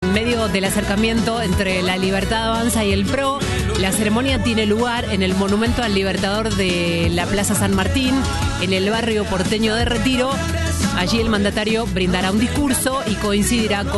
en medio del acercamiento entre la Libertad Avanza y el PRO. La ceremonia tiene lugar en el Monumento al Libertador de la Plaza San Martín, en el barrio porteño de Retiro. Allí el mandatario brindará un discurso y coincidirá con